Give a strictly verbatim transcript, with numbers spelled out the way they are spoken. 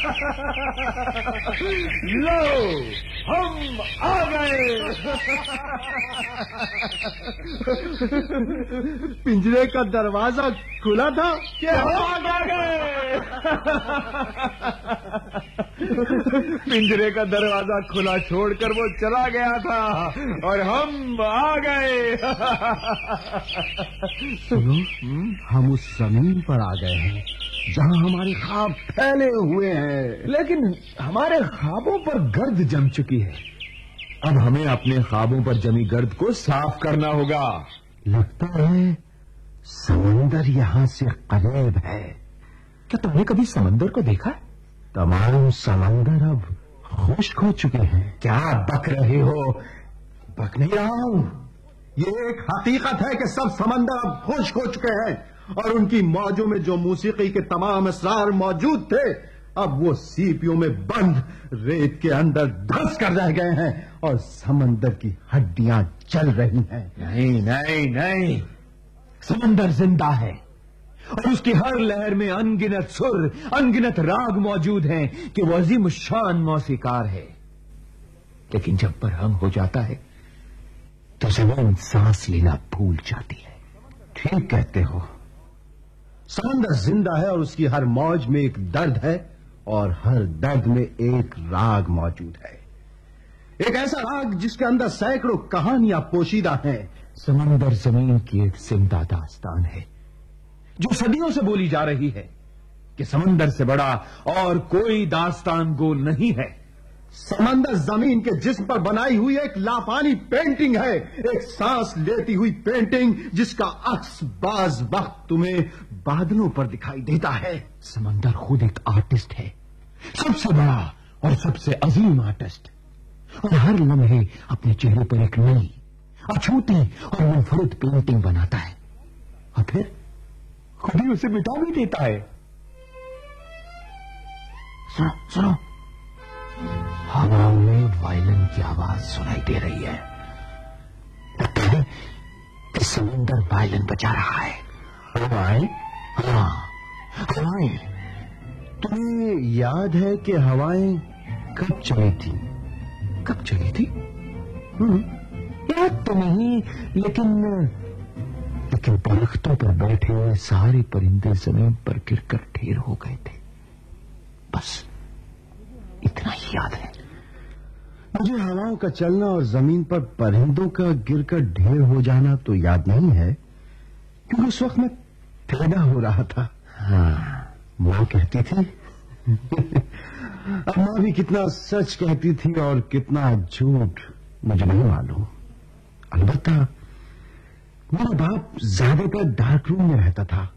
لو ہم آ گئے. پنجرے کا دروازہ کھلا تھا کہ ہم آ گئے. پنجرے کا دروازہ کھلا چھوڑ کر وہ چلا گیا تھا اور ہم آ گئے. سنو، ہم اس زمین پر آ گئے ہیں جہاں ہمارے خواب پھیلے ہوئے ہیں. لیکن ہمارے خوابوں پر گرد جم چکی ہے. اب ہمیں اپنے خوابوں پر جمی گرد کو صاف کرنا ہوگا. لگتا ہے سمندر یہاں سے قریب ہے. کیا تم نے کبھی سمندر کو دیکھا؟ تمام سمندر اب خشک ہو چکے ہیں. کیا بک رہے ہو؟ بک نہیں رہا ہوں. یہ ایک حقیقت ہے کہ سب سمندر اب خشک ہو چکے ہیں اور ان کی موجوں میں جو موسیقی کے تمام اسرار موجود تھے اب وہ سیپیوں میں بند ریت کے اندر دھس کر رہ گئے ہیں اور سمندر کی ہڈیاں چل رہی ہیں. نہیں نہیں نہیں، سمندر زندہ ہے اور اس کی ہر لہر میں انگنت سر، انگنت راگ موجود ہیں کہ وہ عظیم الشان موسیقار ہے. لیکن جب برہم ہو جاتا ہے تو زمین سانس لینا بھول جاتی ہے. ٹھیک کہتے ہو. سمندر زندہ ہے اور اس کی ہر موج میں ایک درد ہے اور ہر درد میں ایک راگ موجود ہے. ایک ایسا راگ جس کے اندر سینکڑوں کہانیاں پوشیدہ ہیں. سمندر زمین کی ایک زندہ داستان ہے جو صدیوں سے بولی جا رہی ہے کہ سمندر سے بڑا اور کوئی داستان گو نہیں ہے. سمندر زمین کے جسم پر بنائی ہوئی ایک لافانی پینٹنگ ہے، ایک سانس لیتی ہوئی پینٹنگ جس کا عکس بعض وقت تمہیں بادلوں پر دکھائی دیتا ہے. سمندر خود ایک آرٹسٹ ہے، سب سے بڑا اور سب سے عظیم آرٹسٹ، اور ہر لمحے اپنے چہرے پر ایک نئی اچھوتی اور منفرد پینٹنگ بناتا ہے اور پھر خود ہی اسے مٹا بھی دیتا ہے. سنو سنو، ہواؤں میں وائلن کی آواز سنائی دے رہی ہے. لگتا ہے کہ سمندر وائلن بجا رہا ہے. ہوائیں؟ ہاں ہوائیں. تمہیں یاد ہے کہ ہوائیں کب چلی تھی؟ کب چلی تھی؟ یاد تو نہیں، لیکن لیکن درختوں پر بیٹھے ہوئے سارے پرندے زمین پر گر کر ڈھیر ہو گئے تھے. بس اتنا ہی یاد ہے. مجھے ہواؤں کا چلنا اور زمین پر پرندوں کا گر کر ڈھیر ہو جانا تو یاد نہیں ہے کیونکہ اس وقت میں پیدا ہو رہا تھا. ہاں، ماں کہتی تھی. اب ماں بھی کتنا سچ کہتی تھی اور کتنا جھوٹ مجھے نہیں معلوم. البتہ میرا باپ زیادہ تر ڈارک روم میں رہتا تھا